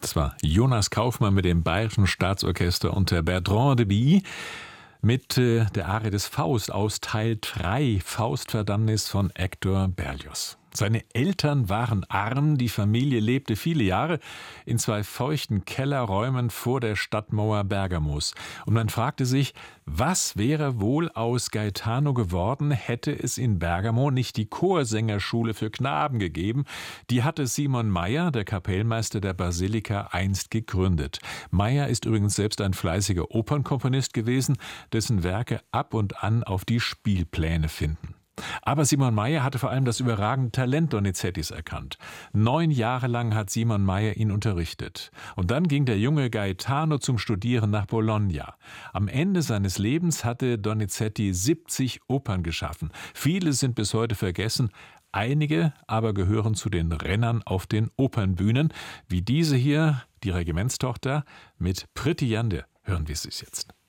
Das war Jonas Kaufmann mit dem Bayerischen Staatsorchester unter Bertrand de Billy mit der Arie des Faust aus Teil 3, Faustverdammnis von Hector Berlioz. Seine Eltern waren arm, die Familie lebte viele Jahre in 2 feuchten Kellerräumen vor der Stadtmauer Bergamos. Und man fragte sich, was wäre wohl aus Gaetano geworden, hätte es in Bergamo nicht die Chorsängerschule für Knaben gegeben. Die hatte Simon Mayr, der Kapellmeister der Basilika, einst gegründet. Mayr ist übrigens selbst ein fleißiger Opernkomponist gewesen, dessen Werke ab und an auf die Spielpläne finden. Aber Simon Mayr hatte vor allem das überragende Talent Donizettis erkannt. 9 Jahre lang hat Simon Mayr ihn unterrichtet. Und dann ging der junge Gaetano zum Studieren nach Bologna. Am Ende seines Lebens hatte Donizetti 70 Opern geschaffen. Viele sind bis heute vergessen, einige aber gehören zu den Rennern auf den Opernbühnen, wie diese hier, die Regimentstochter mit Pretty Yande. Hören wir es jetzt.